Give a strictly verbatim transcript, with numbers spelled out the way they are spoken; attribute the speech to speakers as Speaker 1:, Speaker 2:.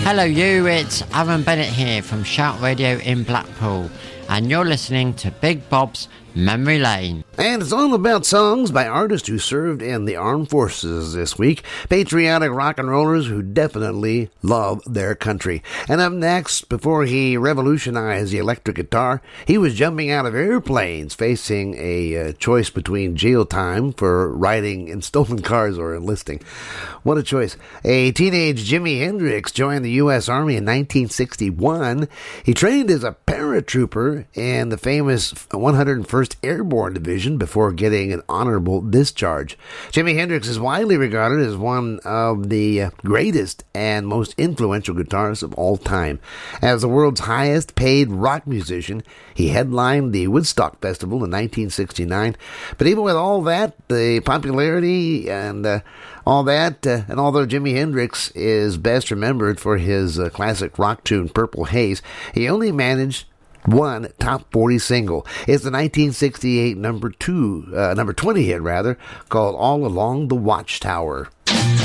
Speaker 1: Hello you, it's Aaron Bennett here from Shout Radio in Blackpool, and you're listening to Big Bob's Memory Lane.
Speaker 2: And it's all about songs by artists who served in the armed forces this week. Patriotic rock and rollers who definitely love their country. And up next, before he revolutionized the electric guitar, he was jumping out of airplanes facing a uh, choice between jail time for riding in stolen cars or enlisting. What a choice. A teenage Jimi Hendrix joined the U S Army in nineteen sixty-one. He trained as a paratrooper in the famous one hundred first Airborne Division before getting an honorable discharge. Jimi Hendrix is widely regarded as one of the greatest and most influential guitarists of all time. As the world's highest paid rock musician, he headlined the Woodstock Festival in nineteen sixty-nine. But even with all that, the popularity and uh, all that, uh, and although Jimi Hendrix is best remembered for his uh, classic rock tune Purple Haze, he only managed one top forty single. It's the nineteen sixty-eight number two, uh, number twenty hit rather, called All Along the Watchtower.